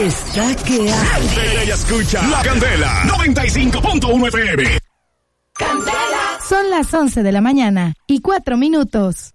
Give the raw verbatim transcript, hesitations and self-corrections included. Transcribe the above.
está que arde. Ella escucha La Candela noventa y cinco punto uno F M. Son las once de la mañana y cuatro minutos.